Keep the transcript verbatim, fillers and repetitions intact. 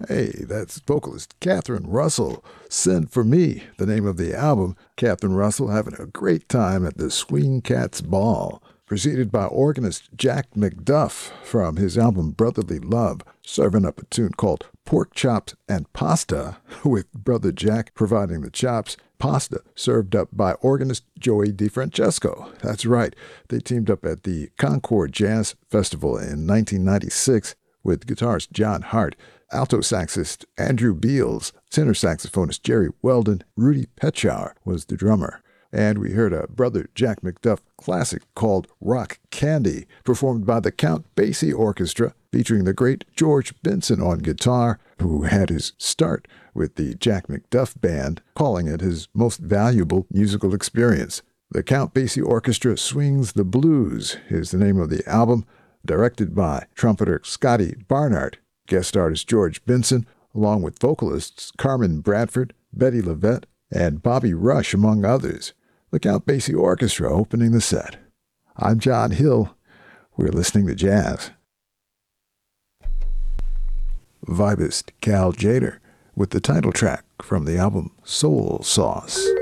Hey, that's vocalist Catherine Russell. Send for Me, the name of the album. Catherine Russell having a great time at the Swing Cats Ball. Preceded by organist Jack McDuff from his album Brotherly Love, serving up a tune called Pork Chops and Pasta, with Brother Jack providing the chops. Pasta served up by organist Joey DeFrancesco. That's right, they teamed up at the Concord Jazz Festival in nineteen ninety-six with guitarist John Hart, alto saxist Andrew Beals, tenor saxophonist Jerry Weldon. Rudy Petchower was the drummer. And we heard a Brother Jack McDuff classic called Rock Candy, performed by the Count Basie Orchestra, featuring the great George Benson on guitar, who had his start with the Jack McDuff Band, calling it his most valuable musical experience. The Count Basie Orchestra Swings the Blues is the name of the album, directed by trumpeter Scotty Barnard, guest artist George Benson, along with vocalists Carmen Bradford, Betty Levette, and Bobby Rush, among others. The Count Basie Orchestra opening the set. I'm John Hill. We're listening to jazz. Vibist Cal Tjader with the title track from the album Soul Sauce.